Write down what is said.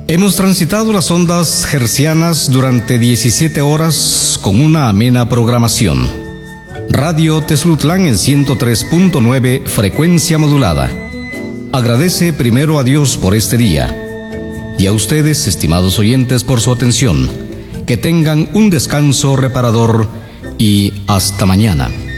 Hemos transitado las ondas hercianas durante 17 horas con una amena programación. Radio Tezlutlán en 103.9 frecuencia modulada. Agradece primero a Dios por este día y a ustedes, estimados oyentes, por su atención. Que tengan un descanso reparador y hasta mañana.